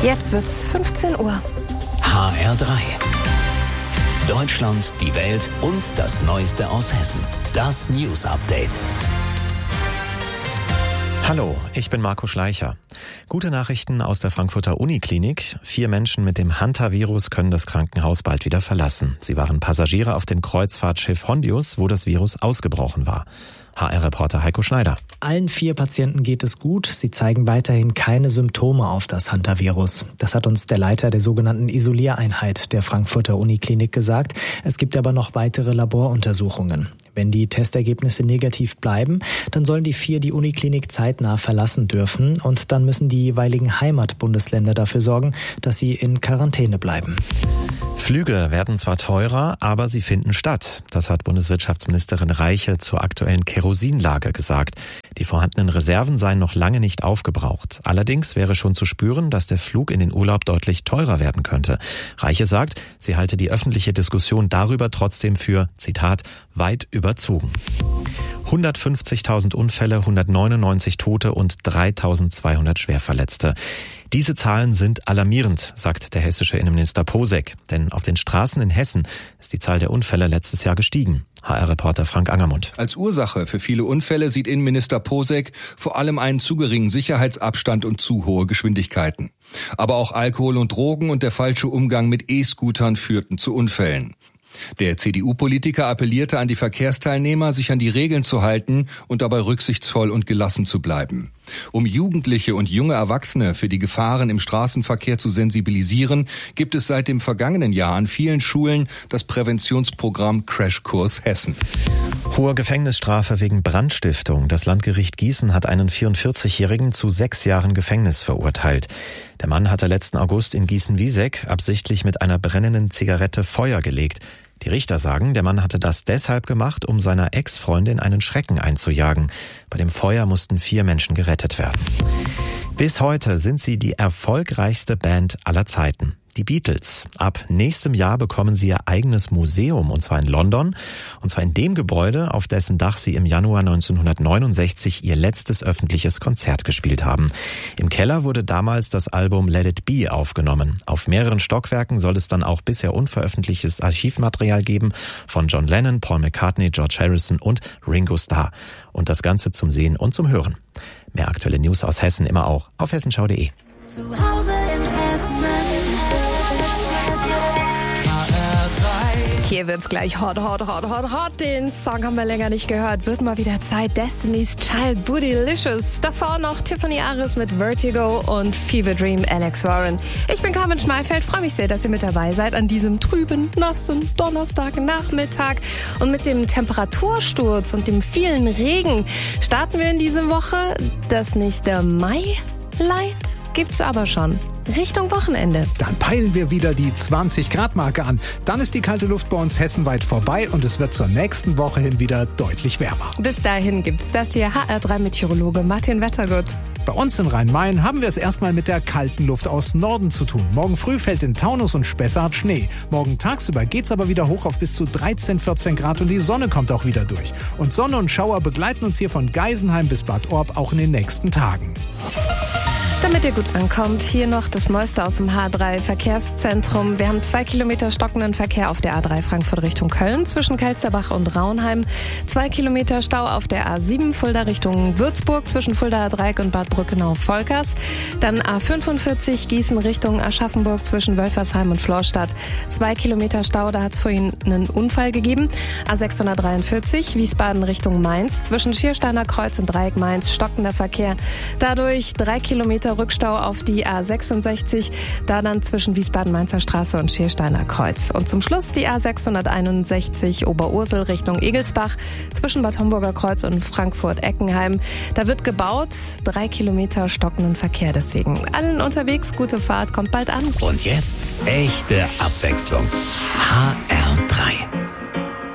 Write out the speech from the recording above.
Jetzt wird's 15 Uhr. HR3. Deutschland, die Welt und das Neueste aus Hessen. Das News Update. Hallo, ich bin Marco Schleicher. Gute Nachrichten aus der Frankfurter Uniklinik. 4 Menschen mit dem Hantavirus können das Krankenhaus bald wieder verlassen. Sie waren Passagiere auf dem Kreuzfahrtschiff Hondius, wo das Virus ausgebrochen war. HR-Reporter Heiko Schneider. Allen 4 Patienten geht es gut. Sie zeigen weiterhin keine Symptome auf das Hantavirus. Das hat uns der Leiter der sogenannten Isoliereinheit der Frankfurter Uniklinik gesagt. Es gibt aber noch weitere Laboruntersuchungen. Wenn die Testergebnisse negativ bleiben, dann sollen die 4 die Uniklinik zeitnah verlassen dürfen. Und dann müssen die jeweiligen Heimatbundesländer dafür sorgen, dass sie in Quarantäne bleiben. Flüge werden zwar teurer, aber sie finden statt. Das hat Bundeswirtschaftsministerin Reiche zur aktuellen Kerosinlage gesagt. Die vorhandenen Reserven seien noch lange nicht aufgebraucht. Allerdings wäre schon zu spüren, dass der Flug in den Urlaub deutlich teurer werden könnte. Reiche sagt, sie halte die öffentliche Diskussion darüber trotzdem für, Zitat, weit überzogen. 150.000 Unfälle, 199 Tote und 3.200 Schwerverletzte. Diese Zahlen sind alarmierend, sagt der hessische Innenminister Posek. Denn auf den Straßen in Hessen ist die Zahl der Unfälle letztes Jahr gestiegen. HR-Reporter Frank Angermund. Als Ursache für viele Unfälle sieht Innenminister Posek vor allem einen zu geringen Sicherheitsabstand und zu hohe Geschwindigkeiten. Aber auch Alkohol und Drogen und der falsche Umgang mit E-Scootern führten zu Unfällen. Der CDU-Politiker appellierte an die Verkehrsteilnehmer, sich an die Regeln zu halten und dabei rücksichtsvoll und gelassen zu bleiben. Um Jugendliche und junge Erwachsene für die Gefahren im Straßenverkehr zu sensibilisieren, gibt es seit dem vergangenen Jahr an vielen Schulen das Präventionsprogramm Crashkurs Hessen. Hohe Gefängnisstrafe wegen Brandstiftung. Das Landgericht Gießen hat einen 44-Jährigen zu 6 Jahren Gefängnis verurteilt. Der Mann hatte letzten August in Gießen-Wieseck absichtlich mit einer brennenden Zigarette Feuer gelegt. Die Richter sagen, der Mann hatte das deshalb gemacht, um seiner Ex-Freundin einen Schrecken einzujagen. Bei dem Feuer mussten 4 Menschen gerettet werden. Bis heute sind sie die erfolgreichste Band aller Zeiten. Die Beatles. Ab nächstem Jahr bekommen sie ihr eigenes Museum, und zwar in London. Und zwar in dem Gebäude, auf dessen Dach sie im Januar 1969 ihr letztes öffentliches Konzert gespielt haben. Im Keller wurde damals das Album Let It Be aufgenommen. Auf mehreren Stockwerken soll es dann auch bisher unveröffentlichtes Archivmaterial geben von John Lennon, Paul McCartney, George Harrison und Ringo Starr. Und das Ganze zum Sehen und zum Hören. Mehr aktuelle News aus Hessen immer auch auf hessenschau.de. Zu Hause in Hessen. Hier wird's gleich hot. Den Song haben wir länger nicht gehört. Wird mal wieder Zeit. Destiny's Child, Bootylicious. Davor noch Tiffany Aris mit Vertigo und Fever Dream, Alex Warren. Ich bin Carmen Schmalfeld. Freue mich sehr, dass ihr mit dabei seid an diesem trüben, nassen Donnerstagnachmittag. Und mit dem Temperatursturz und dem vielen Regen starten wir in diese Woche. Das nächste Mai-Light gibt's aber schon. Richtung Wochenende. Dann peilen wir wieder die 20-Grad-Marke an. Dann ist die kalte Luft bei uns hessenweit vorbei und es wird zur nächsten Woche hin wieder deutlich wärmer. Bis dahin gibt's das hier. HR3-Meteorologe Martin Wettergut. Bei uns in Rhein-Main haben wir es erstmal mit der kalten Luft aus Norden zu tun. Morgen früh fällt in Taunus und Spessart Schnee. Morgen tagsüber geht's aber wieder hoch auf bis zu 13, 14 Grad und die Sonne kommt auch wieder durch. Und Sonne und Schauer begleiten uns hier von Geisenheim bis Bad Orb auch in den nächsten Tagen. Damit ihr gut ankommt, hier noch das Neueste aus dem H3-Verkehrszentrum. Wir haben 2 Kilometer stockenden Verkehr auf der A3 Frankfurt Richtung Köln zwischen Kelsterbach und Raunheim. 2 Kilometer Stau auf der A7 Fulda Richtung Würzburg zwischen Fuldaer Dreieck und Bad Brückenau-Volkers. Dann A45 Gießen Richtung Aschaffenburg zwischen Wölfersheim und Florstadt. 2 Kilometer Stau, da hat es vorhin einen Unfall gegeben. A643 Wiesbaden Richtung Mainz zwischen Schiersteiner Kreuz und Dreieck Mainz stockender Verkehr. Dadurch 3 Kilometer Rückstau auf die A66, da dann zwischen Wiesbaden-Mainzer Straße und Schiersteiner Kreuz. Und zum Schluss die A661 Oberursel Richtung Egelsbach zwischen Bad Homburger Kreuz und Frankfurt-Eckenheim. Da wird gebaut, 3 Kilometer stockenden Verkehr. Deswegen allen unterwegs, gute Fahrt, kommt bald an. Und jetzt echte Abwechslung. HR